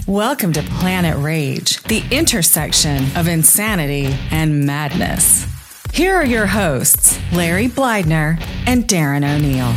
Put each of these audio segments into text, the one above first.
Welcome to Planet Rage, the intersection of insanity and madness. Here are your hosts, Larry Blydner and Darren O'Neill.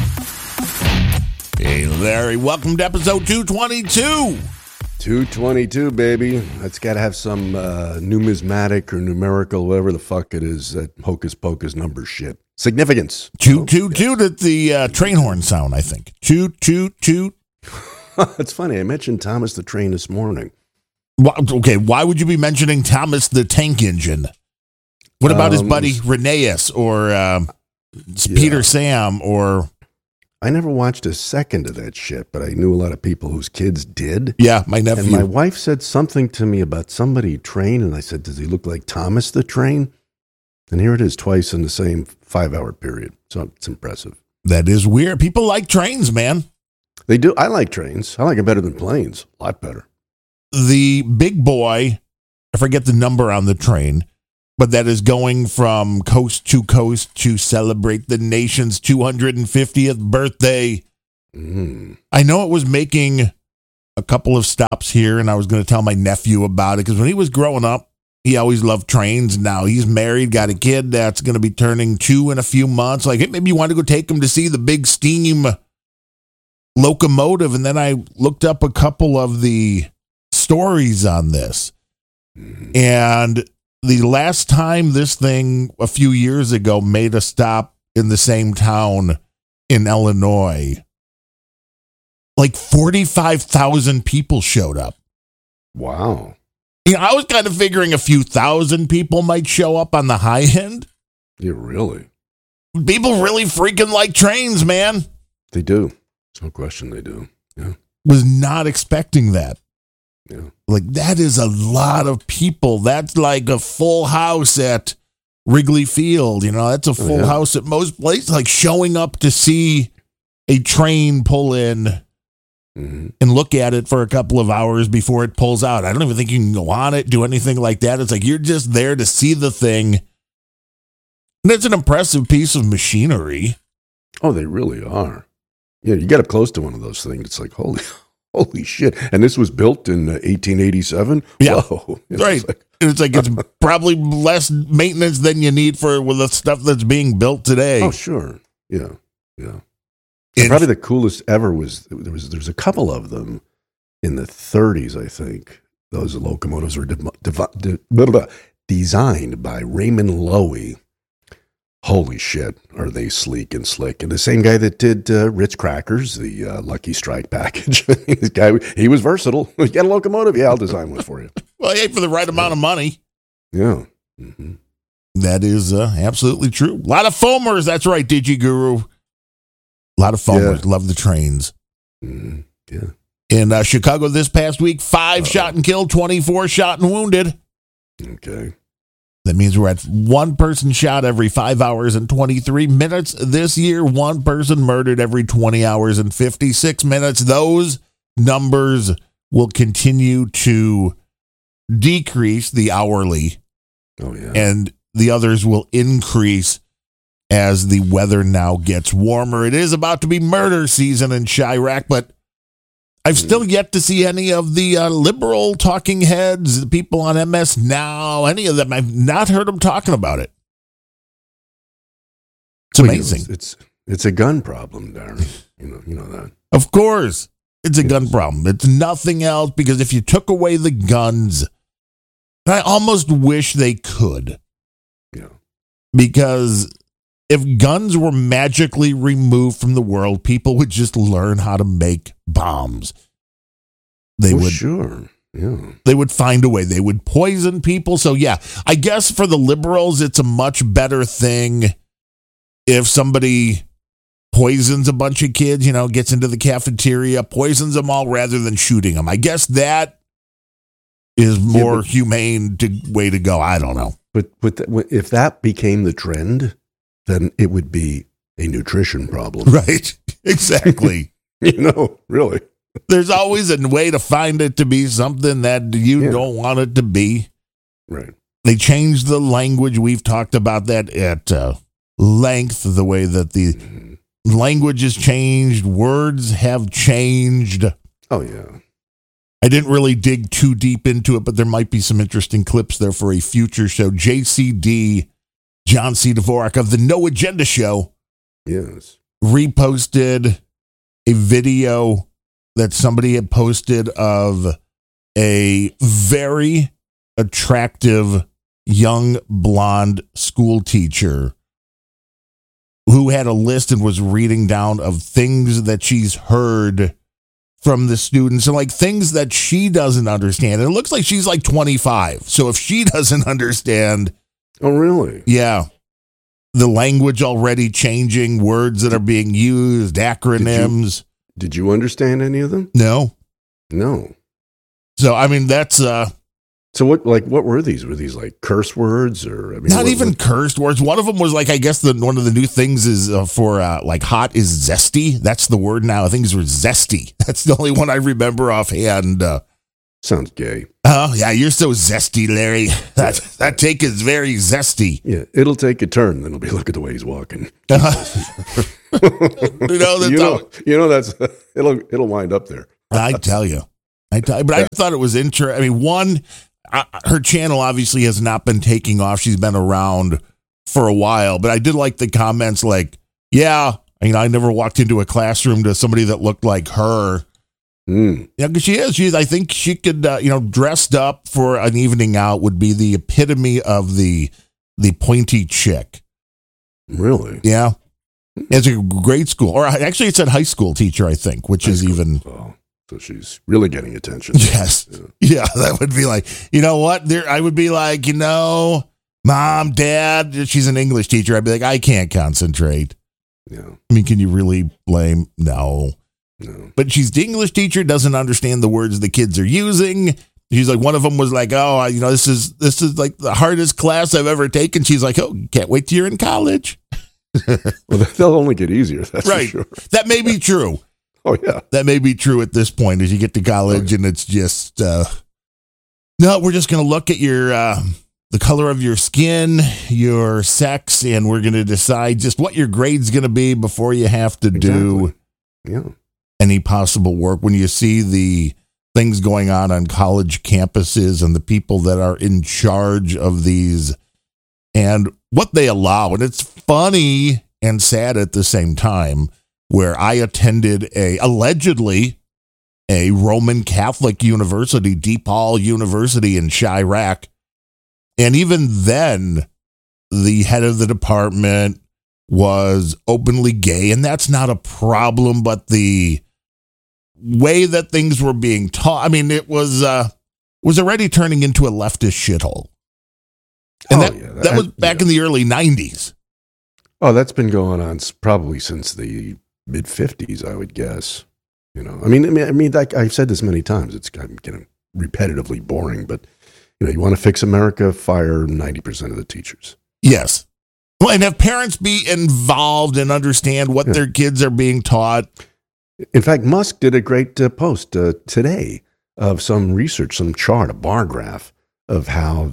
Hey, Larry, welcome to episode 222. 222, baby. That's got to have some numismatic or numerical, whatever the fuck it is, that hocus pocus number shit. Significance. 222 to the train horn sound, I think. 222. It's funny. I mentioned Thomas the Train this morning. Okay, why would you be mentioning Thomas the Tank Engine? What about his buddy Rheneas or Peter Sam or... I never watched a second of that shit, but I knew a lot of people whose kids did. Yeah, my nephew. And my wife said something to me about somebody train, and I said, does he look like Thomas the Train? And here it is twice in the same 5-hour period. So it's impressive. That is weird. People like trains, man. They do. I like trains. I like them better than planes. A lot better. The big boy, I forget the number on the train, but that is going from coast to coast to celebrate the nation's 250th birthday. I know it was making a couple of stops here, and I was going to tell my nephew about it, because when he was growing up, he always loved trains. Now he's married, got a kid that's going to be turning 2 in a few months. Like, hey, maybe you want to go take him to see the big steam locomotive. And then I looked up a couple of the stories on this. And the last time this thing a few years ago made a stop in the same town in Illinois, like 45,000 people showed up. Wow. You know, I was kind of figuring a few thousand people might show up on the high end. Yeah, really? People really freaking like trains, man. They do. There's no question they do. Yeah. Was not expecting that. Yeah. Like, that is a lot of people. That's like a full house at Wrigley Field. You know, that's a full house at most places. Like, showing up to see a train pull in and look at it for a couple of hours before it pulls out. I don't even think you can go on it, do anything like that. It's like you're just there to see the thing. And it's an impressive piece of machinery. Oh, they really are. Yeah, you get up close to one of those things. It's like, holy shit. And this was built in 1887? Yeah. Whoa. Right. It's probably less maintenance than you need with the stuff that's being built today. Oh, sure. Yeah. Yeah. Probably the coolest ever was there's a couple of them in the 30s, I think. Those locomotives were designed by Raymond Loewy. Holy shit, are they sleek and slick. And the same guy that did Ritz Crackers, the Lucky Strike package. This guy, he was versatile. You got a locomotive? Yeah, I'll design one for you. Well, hey, for the right amount of money. Yeah. Mm-hmm. That is absolutely true. A lot of foamers. That's right, DigiGuru. A lot of foamers. Love the trains. Mm-hmm. Yeah. In Chicago this past week, 5 shot and killed, 24 shot and wounded. Okay. That means we're at 1 person shot every 5 hours and 23 minutes. This year, 1 person murdered every 20 hours and 56 minutes. Those numbers will continue to decrease, the hourly. Oh, yeah. And the others will increase as the weather now gets warmer. It is about to be murder season in Chirac, but I've still yet to see any of the liberal talking heads, the people on MS Now, any of them. I've not heard them talking about it. It's amazing. It's a gun problem, Darren. You know that. Of course, it's a gun problem. It's nothing else, because if you took away the guns, I almost wish they could. Yeah. Because if guns were magically removed from the world, people would just learn how to make bombs. They would. Sure. Yeah. They would find a way. They would poison people. So, yeah, I guess for the liberals, it's a much better thing if somebody poisons a bunch of kids, gets into the cafeteria, poisons them all rather than shooting them. I guess that is more humane way to go. I don't know. But if that became the trend, then it would be a nutrition problem. Right. Exactly. Really. There's always a way to find it to be something that you don't want it to be. Right. They changed the language. We've talked about that at length, the way that the language has changed, words have changed. Oh, yeah. I didn't really dig too deep into it, but there might be some interesting clips there for a future show. JCD, John C. Dvorak of the No Agenda Show, Yes. reposted a video that somebody had posted of a very attractive young blonde school teacher who had a list and was reading down of things that she's heard from the students and like things that she doesn't understand. And it looks like she's like 25. So if she doesn't understand, Oh, really? yeah, the language already changing, words that are being used, acronyms. Did you understand any of them? No. No. So, I mean, that's So what were these? Were these like curse words or? I mean, not even cursed words. One of them was like, I guess one of the new things is for like hot is zesty. That's the word now. Things were zesty. That's the only one I remember offhand. Sounds gay. Oh, yeah, you're so zesty, Larry. That take is very zesty. Yeah, it'll take a turn. Then it'll be look at the way he's walking. That's it'll wind up there. I tell you. But I thought it was interesting. I mean, one, her channel obviously has not been taking off. She's been around for a while, but I did like the comments like, yeah, I never walked into a classroom to somebody that looked like her. Yeah, because she's, I think she could, dressed up for an evening out would be the epitome of the pointy chick. Really? Yeah. It's a great school. Or actually, it said high school teacher, I think, which is even... Oh, so she's really getting attention. Yes. Yeah, that would be like, you know what? I would be like, Mom, Dad, she's an English teacher. I'd be like, I can't concentrate. Yeah. I mean, can you really blame? No. But she's the English teacher, doesn't understand the words the kids are using. She's like, one of them was like, oh, this is like the hardest class I've ever taken. She's like, oh, can't wait till you're in college. Well, they'll only get easier. That's right. For sure. That may be true. Oh, yeah. That may be true at this point as you get to college and it's just, no, we're just going to look at your, the color of your skin, your sex, and we're going to decide just what your grade's going to be before you have to do any possible work. When you see the things going on college campuses and the people that are in charge of these and what they allow, and it's funny and sad at the same time, where I attended allegedly a Roman Catholic university, DePaul University in Chirac. And even then, the head of the department was openly gay, and that's not a problem, but the way that things were being taught, I mean, it was already turning into a leftist shithole. And that was back in the early 90s. Oh, that's been going on probably since the mid 50s, I would guess. I mean, like I've said this many times, it's kind of repetitively boring, but you want to fix America, fire 90% of the teachers. Yes. Well, and have parents be involved and understand what their kids are being taught. In fact, Musk did a great post today of some research, some chart, a bar graph of how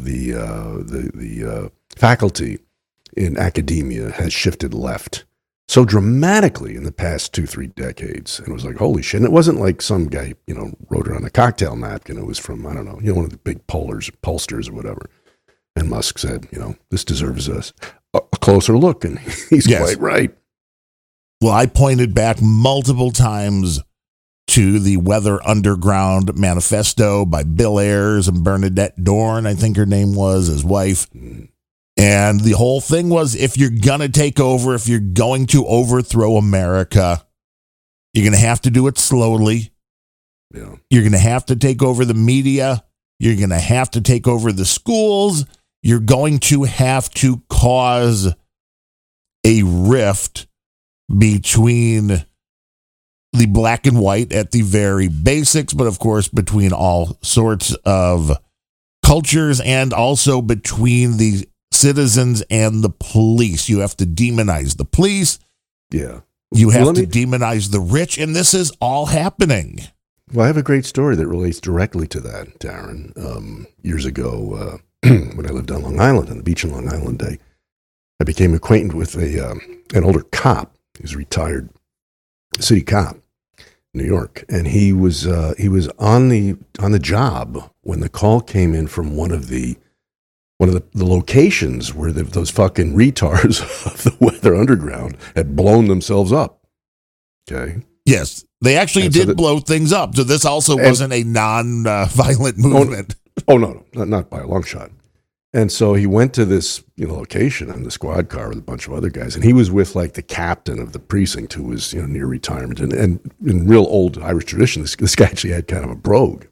the faculty in academia has shifted left so dramatically in the past 2-3 decades. And it was like, holy shit. And it wasn't like some guy, wrote it on a cocktail napkin. It was from, I don't know, one of the big pollsters or whatever. And Musk said, this deserves a closer look. And he's quite right. Well, I pointed back multiple times to the Weather Underground Manifesto by Bill Ayers and Bernadette Dorn, I think her name was, his wife. And the whole thing was, if you're going to take over, if you're going to overthrow America, you're going to have to do it slowly. Yeah. You're going to have to take over the media. You're going to have to take over the schools. You're going to have to cause a rift between the black and white at the very basics, but of course between all sorts of cultures and also between the citizens and the police. You have to demonize the police. Yeah. You have to demonize the rich, and this is all happening. Well, I have a great story that relates directly to that, Darren. Years ago, when I lived on Long Island, on the beach in Long Island, I became acquainted with an older cop. He was a retired city cop. New York, and he was on the job when the call came in from one of the locations where those fucking retards of the Weather Underground had blown themselves up. Okay. Yes, they actually did blow things up. So this also wasn't a non-violent movement. Oh no, not by a long shot. And so he went to this location on the squad car with a bunch of other guys, and he was with like the captain of the precinct who was near retirement, and in real old Irish tradition, this guy actually had kind of a brogue,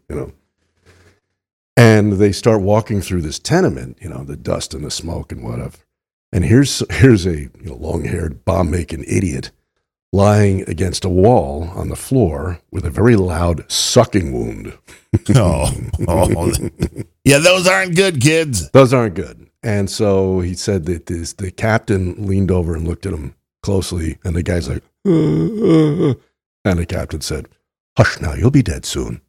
And they start walking through this tenement, the dust and the smoke and whatever. And here's a long-haired bomb-making idiot lying against a wall on the floor with a very loud sucking wound. Oh. Yeah, those aren't good, kids. Those aren't good. And so he said that the captain leaned over and looked at him closely, and the guy's like, and the captain said, "Hush now, you'll be dead soon."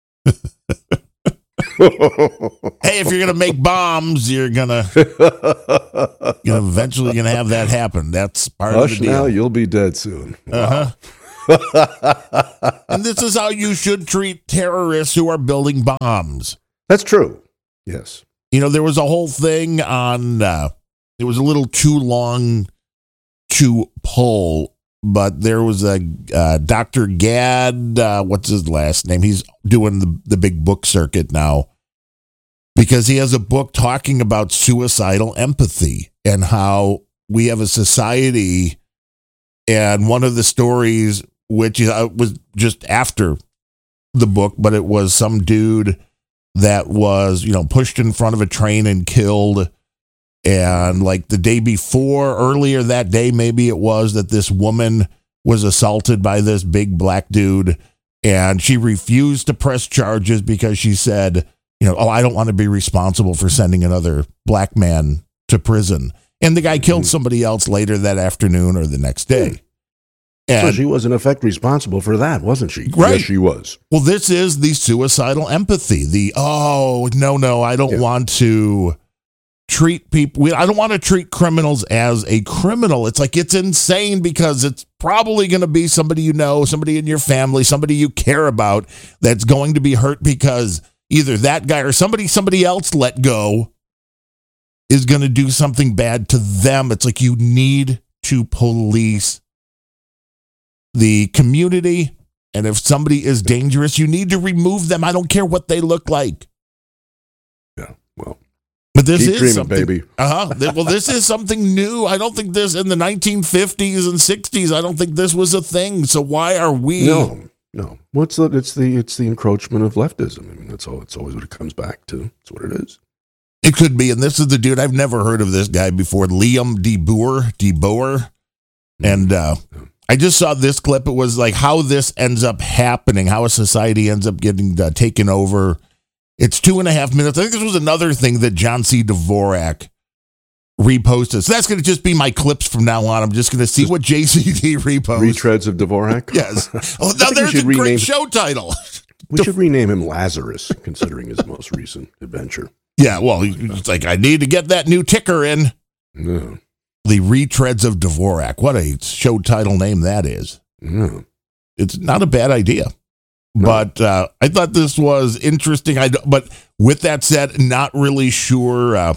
Hey, if you're gonna make bombs, you're eventually gonna have that happen. That's part of the deal. Now, you'll be dead soon. Wow. And this is how you should treat terrorists who are building bombs. That's true. Yes. There was a whole thing on. It was a little too long to pull, but there was a Dr. Gad. What's his last name? He's doing the big book circuit now because he has a book talking about suicidal empathy and how we have a society. And one of the stories, which was just after the book, but it was some dude that was, pushed in front of a train and killed. And like the day before, earlier that day, maybe it was, that this woman was assaulted by this big black dude, and she refused to press charges because she said, I don't want to be responsible for sending another black man to prison. And the guy killed somebody else later that afternoon or the next day. And, so she was in effect responsible for that, wasn't she? Right. Yes, she was. Well, this is the suicidal empathy. No, I don't want to treat people. I don't want to treat criminals as a criminal. It's like, it's insane because it's probably going to be somebody somebody in your family, somebody you care about that's going to be hurt because either that guy or somebody else let go is going to do something bad to them. It's like, you need to police the community, and if somebody is dangerous, you need to remove them. I don't care what they look like. Yeah, well, but this is dreaming, something, baby. Well, this is something new. I don't think this in the 1950s and 60s. I don't think this was a thing. So why are we? No. Well, it's the encroachment of leftism. I mean, it's always what it comes back to. It's what it is. It could be, and this is the dude. I've never heard of this guy before. Liam DeBoer, and I just saw this clip. It was like how this ends up happening, how a society ends up getting taken over. It's 2.5 minutes. I think this was another thing that John C. Dvorak reposted. So that's going to just be my clips from now on. I'm just going to see what JCD reposts. Retreads of Dvorak? Yes. Oh, now there's a great show title. We should rename him Lazarus, considering his most recent adventure. Yeah, well, it's like, I need to get that new ticker in. No. The Retreads of Dvorak. What a show title name that is. No. It's not a bad idea. No. But I thought this was interesting. But with that said, not really sure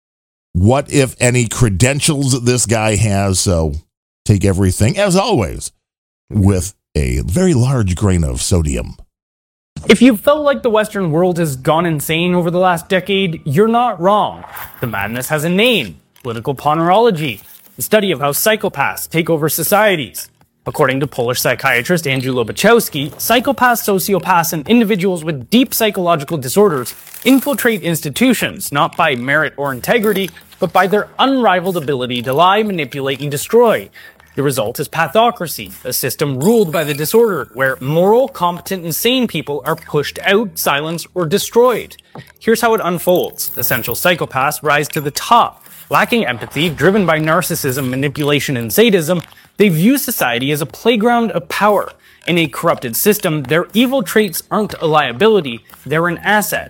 what, if any, credentials this guy has. So take everything, as always, with a very large grain of sodium. If you felt like the Western world has gone insane over the last decade, you're not wrong. The madness has a name: political ponerology, the study of how psychopaths take over societies. According to Polish psychiatrist Andrew Lobachowski, psychopaths, sociopaths, and individuals with deep psychological disorders infiltrate institutions not by merit or integrity, but by their unrivaled ability to lie, manipulate, and destroy. The result is pathocracy, a system ruled by the disorder, where moral, competent, and sane people are pushed out, silenced, or destroyed. Here's how it unfolds. Essential psychopaths rise to the top. Lacking empathy, driven by narcissism, manipulation, and sadism, they view society as a playground of power. In a corrupted system, their evil traits aren't a liability, they're an asset.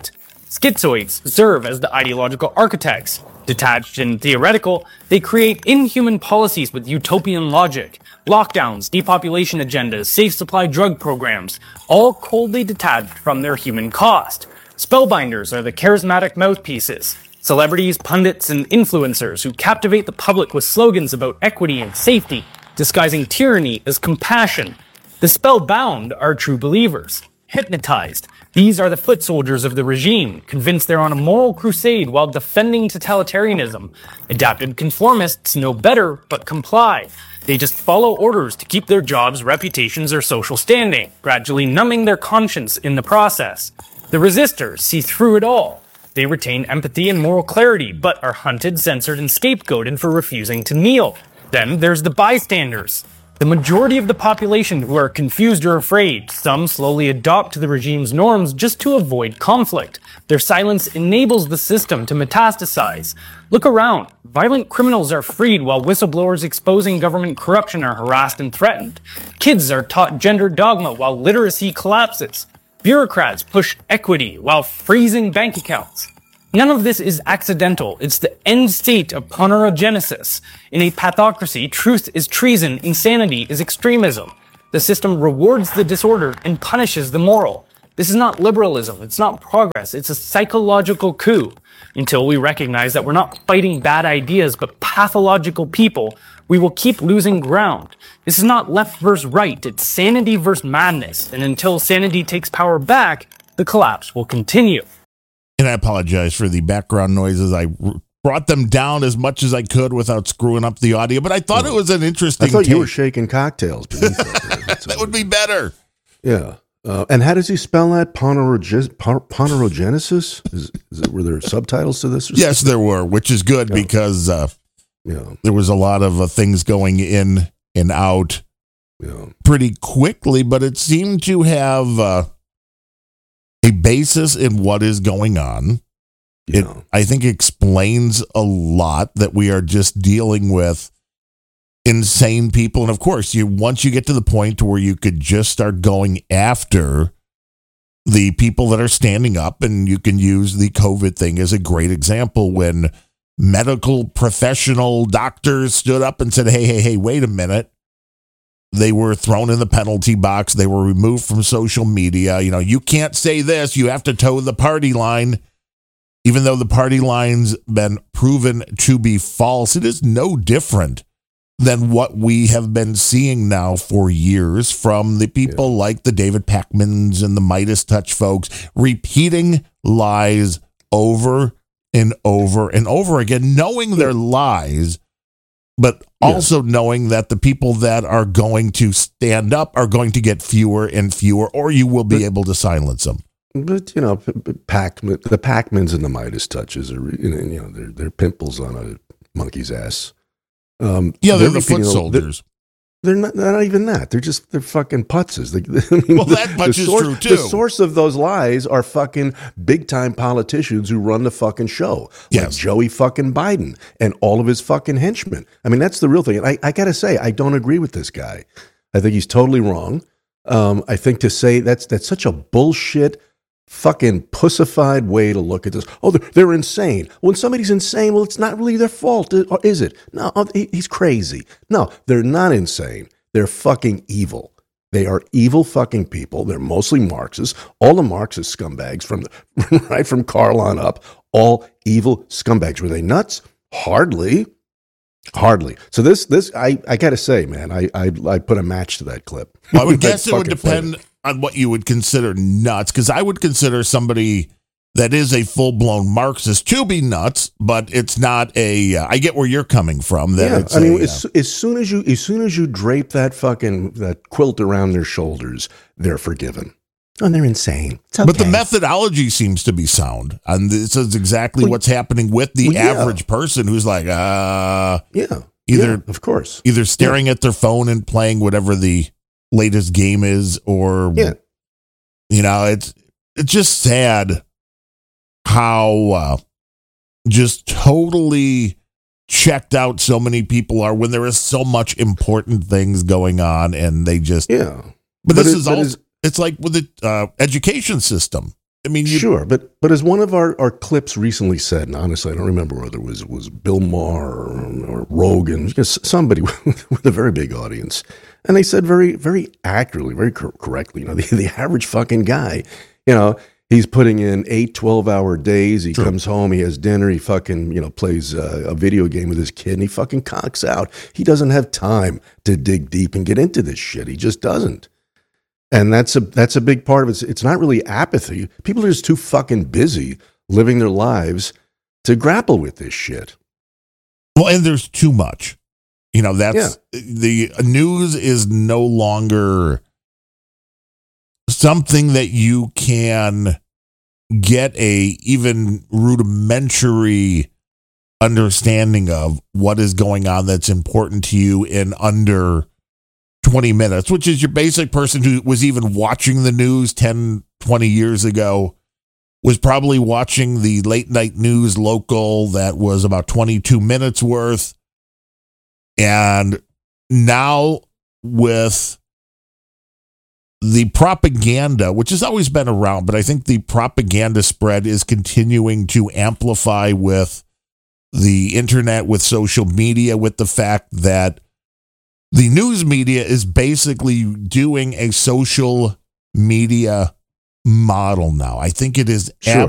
Schizoids serve as the ideological architects. Detached and theoretical, they create inhuman policies with utopian logic. Lockdowns, depopulation agendas, safe supply drug programs, all coldly detached from their human cost. Spellbinders are the charismatic mouthpieces. Celebrities, pundits, and influencers who captivate the public with slogans about equity and safety, disguising tyranny as compassion. The spellbound are true believers. Hypnotized. These are the foot soldiers of the regime, convinced they're on a moral crusade while defending totalitarianism. Adapted conformists know better, but comply. They just follow orders to keep their jobs, reputations, or social standing, gradually numbing their conscience in the process. The resistors see through it all. They retain empathy and moral clarity, but are hunted, censored, and scapegoated for refusing to kneel. Then there's the bystanders. The majority of the population who are confused or afraid. Some slowly adopt to the regime's norms just to avoid conflict. Their silence enables the system to metastasize. Look around. Violent criminals are freed while whistleblowers exposing government corruption are harassed and threatened. Kids are taught gender dogma while literacy collapses. Bureaucrats push equity while freezing bank accounts. None of this is accidental. It's the end state of ponorogenesis. In a pathocracy, truth is treason, insanity is extremism. The system rewards the disorder and punishes the moral. This is not liberalism, it's not progress, it's a psychological coup. Until we recognize that we're not fighting bad ideas but pathological people, we will keep losing ground. This is not left versus right, it's sanity versus madness. And until sanity takes power back, the collapse will continue. And I apologize for the background noises. I brought them down as much as I could without screwing up the audio, but I thought it was an interesting I thought take. you were shaking cocktails beneath that. That would be better. Yeah. And how does he spell that? Ponorogenesis? Were there subtitles to this? Or Yes, there were, which is good because there was a lot of things going in and out pretty quickly, but it seemed to have a basis in what is going on. It, I think, explains a lot that we are just dealing with insane people. And of course, once you get to the point where you could just start going after the people that are standing up, and you can use the COVID thing as a great example when medical professional doctors stood up and said, hey, wait a minute. They were thrown in the penalty box. They were removed from social media. You can't say this. You have to toe the party line. Even though the party line's been proven to be false, it is no different than what we have been seeing now for years from the people like the David Pakmans and the Midas Touch folks repeating lies over and over and over again, knowing they're lies, but also knowing that the people that are going to stand up are going to get fewer and fewer, or you will be able to silence them. But, the Pakmans and the Midas Touches are, they're pimples on a monkey's ass. They're the foot soldiers. They're not even that. They're fucking putzes. That much is true too. The source of those lies are fucking big time politicians who run the fucking show. Like Joey fucking Biden and all of his fucking henchmen. I mean, that's the real thing. And I gotta say, I don't agree with this guy. I think he's totally wrong. I think to say that's such a bullshit fucking pussified way to look at this. Oh, they're insane. When somebody's insane, well, it's not really their fault, is it? No, he's crazy. No, they're not insane. They're fucking evil. They are evil fucking people. They're mostly Marxists. All the Marxist scumbags from Karl on up, all evil scumbags. Were they nuts? Hardly. So this I got to say, man, I put a match to that clip. I would guess it would depend on what you would consider nuts, because I would consider somebody that is a full-blown Marxist to be nuts, but it's not I get where you're coming from. That as soon as you drape that quilt around their shoulders, they're forgiven. Oh, they're insane. It's okay. But the methodology seems to be sound, and this is exactly what's happening with the average person who's like, of course, either staring at their phone and playing whatever the latest game is, or it's just sad how just totally checked out so many people are when there is so much important things going on, and they just But this is also. It's like with the education system. I mean, sure, but as one of our clips recently said, and honestly, I don't remember whether it was Bill Maher or Rogan, just somebody with a very big audience, and they said very, very accurately, very correctly, the average fucking guy, he's putting in 8, 12-hour days. He comes home, he has dinner, he fucking, plays a video game with his kid, and he fucking cocks out. He doesn't have time to dig deep and get into this shit. He just doesn't. And that's a big part of it. It's not really apathy. People are just too fucking busy living their lives to grapple with this shit. Well, and there's too much. The news is no longer something that you can get a even rudimentary understanding of what is going on that's important to you in under 20 minutes, which is your basic person who was even watching the news 10, 20 years ago, was probably watching the late night news local that was about 22 minutes worth. And now with the propaganda, which has always been around, but I think the propaganda spread is continuing to amplify with the internet, with social media, with the fact that the news media is basically doing a social media model now. I think it is Sure.